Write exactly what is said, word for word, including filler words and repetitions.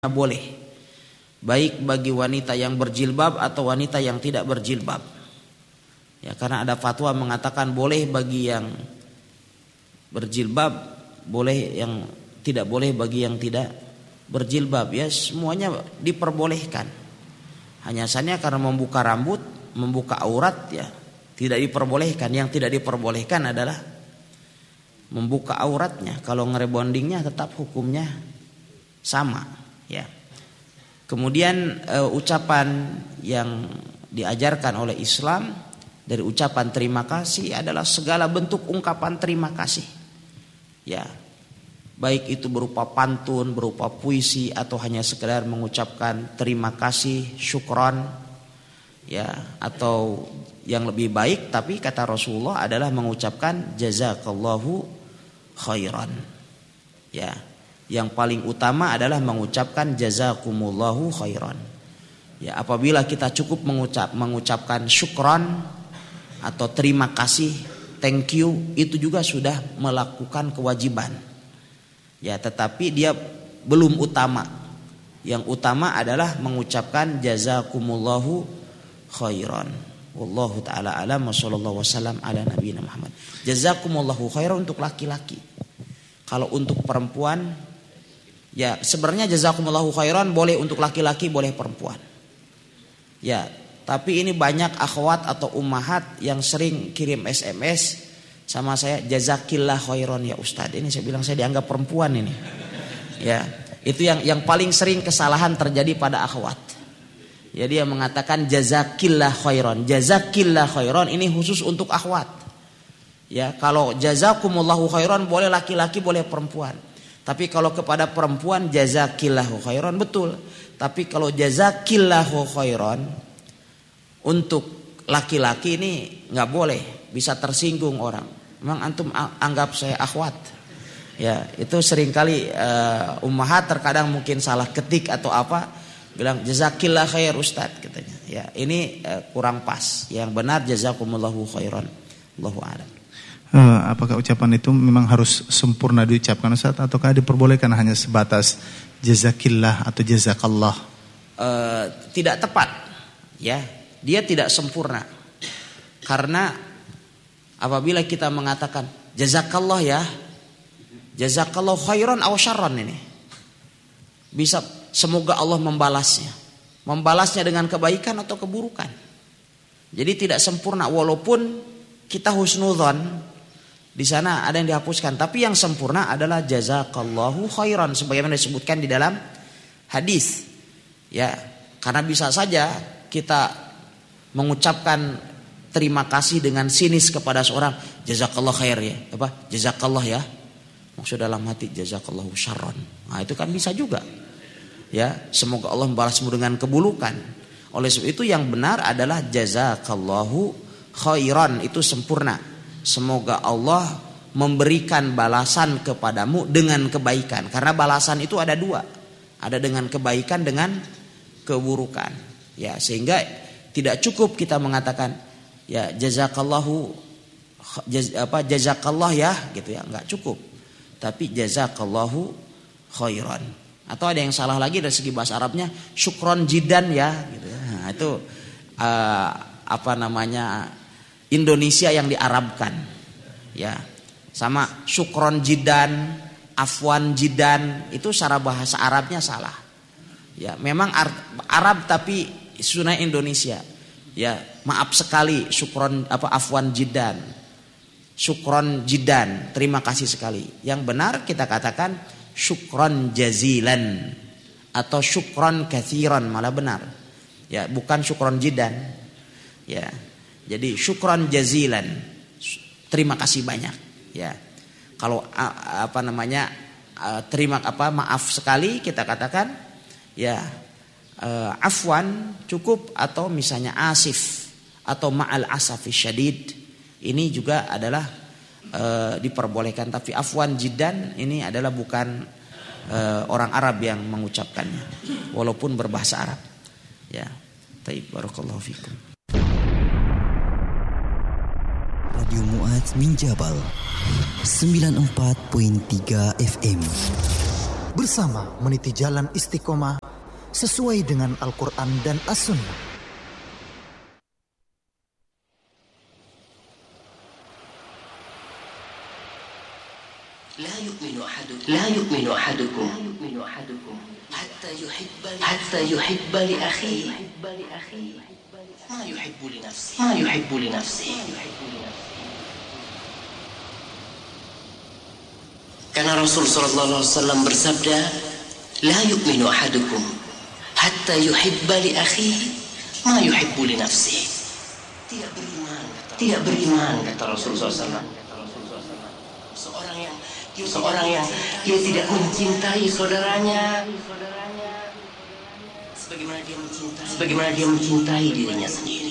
boleh, baik bagi wanita yang berjilbab atau wanita yang tidak berjilbab. Ya, karena ada fatwa mengatakan boleh bagi yang berjilbab, boleh yang tidak boleh bagi yang tidak berjilbab. Ya, semuanya diperbolehkan. Hanya saja karena membuka rambut, membuka aurat, ya tidak diperbolehkan. Yang tidak diperbolehkan adalah membuka auratnya. Kalau ngerebondingnya tetap hukumnya sama. Ya. Kemudian uh, ucapan yang diajarkan oleh Islam dari ucapan terima kasih adalah segala bentuk ungkapan terima kasih. Ya. Baik itu berupa pantun, berupa puisi atau hanya sekedar mengucapkan terima kasih, syukron. Ya, atau yang lebih baik tapi kata Rasulullah adalah mengucapkan jazakallahu khairan. Ya. Yang paling utama adalah mengucapkan jazakumullahu khairan. Ya, apabila kita cukup mengucap mengucapkan syukran atau terima kasih, thank you, itu juga sudah melakukan kewajiban. Ya, tetapi dia belum utama. Yang utama adalah mengucapkan jazakumullahu khairan. Wallahu taala alam wa sallallahu wasallam ala nabiyina Muhammad. Jazakumullahu khairan untuk laki-laki. Kalau untuk perempuan, ya sebenarnya jazakumullahu khairan boleh untuk laki-laki, boleh perempuan. Ya, tapi ini banyak akhwat atau ummahat yang sering kirim S M S sama saya, jazakillah khairan ya Ustadz. Ini saya bilang saya dianggap perempuan ini. Ya, itu yang yang paling sering kesalahan terjadi pada akhwat. Ya, dia mengatakan jazakillah khairan. Jazakillah khairan ini khusus untuk akhwat. Ya, kalau jazakumullahu khairan boleh laki-laki, boleh perempuan. Tapi kalau kepada perempuan jazakillahu khairan betul. Tapi kalau jazakillahu khairan untuk laki-laki ini nggak boleh, bisa tersinggung orang. Memang antum anggap saya akhwat. Ya, itu seringkali uh, ummahat terkadang mungkin salah ketik atau apa, bilang jazakillah khair Ustadz katanya. Ya, ini uh, kurang pas. Yang benar jazakumullahu khairan. Allahu a'lam. Uh, apakah ucapan itu memang harus sempurna diucapkan Ustaz, ataukah diperbolehkan hanya sebatas jazakillah atau jazakallah? Uh, tidak tepat, ya, dia tidak sempurna. Karena apabila kita mengatakan jazakallah ya, jazakallah khairan aw syarran, ini bisa semoga Allah membalasnya, membalasnya dengan kebaikan atau keburukan. Jadi tidak sempurna, walaupun kita husnudzon. Di sana ada yang dihapuskan, tapi yang sempurna adalah jazakallahu khairan sebagaimana disebutkan di dalam hadis. Ya, karena bisa saja kita mengucapkan terima kasih dengan sinis kepada seorang, jazakallah khair ya, apa? Jazakallah ya. Maksud dalam hati jazakallahu syarran. Nah, itu kan bisa juga. Ya, semoga Allah membalasmu dengan keburukan. Oleh sebab itu yang benar adalah jazakallahu khairan, itu sempurna. Semoga Allah memberikan balasan kepadamu dengan kebaikan. Karena balasan itu ada dua. Ada dengan kebaikan, dengan keburukan. Ya, sehingga tidak cukup kita mengatakan ya jazakallahu jaz, apa jazakallah ya gitu ya, enggak cukup. Tapi jazakallahu khairan. Atau ada yang salah lagi dari segi bahasa Arabnya, syukron jidan ya gitu. Nah, itu uh, apa namanya? Indonesia yang diarabkan, ya, sama syukron jidan, afwan jidan, itu secara bahasa Arabnya salah. Ya, memang Arab tapi sunnah Indonesia. Ya, maaf sekali syukron apa afwan jidan, syukron jidan, terima kasih sekali. Yang benar kita katakan syukron jazilan atau syukron katsiran, malah benar. Ya, bukan syukron jidan. Ya. Jadi syukran jazilan, terima kasih banyak. Ya, kalau apa namanya terima apa maaf sekali kita katakan ya afwan cukup, atau misalnya asif atau ma'al asafi syadid, ini juga adalah e, diperbolehkan. Tapi afwan jidan ini adalah bukan e, orang Arab yang mengucapkannya, walaupun berbahasa Arab. Ya, taib, barakallahu fikum. Radio Mu'adz min Jabal sembilan puluh empat koma tiga F M. bersama meniti jalan istiqomah sesuai dengan Al-Quran dan As-Sunnah. لا يؤمن أحدكم لا يؤمن أحدكم حتى يحب حتى يحب لأخيه ما يحب لنفسه ما يحب لنفسه Karena Rasul sallallahu alaihi wasallam bersabda, لا يؤمن أحدكم حتى يحب لأخيه ما يحب لنفسه. Tidak beriman, tidak beriman kata Rasul sallallahu alaihi wasallam. Seorang yang seorang yang dia tidak mencintai saudaranya sebagaimana dia mencintai sebagaimana dia mencintai dirinya sendiri.